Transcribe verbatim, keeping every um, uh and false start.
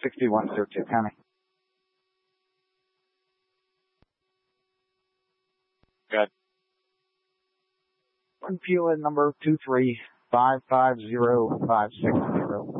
sixty-one, Surrey County. Good. One Pula number two three five five zero five six zero.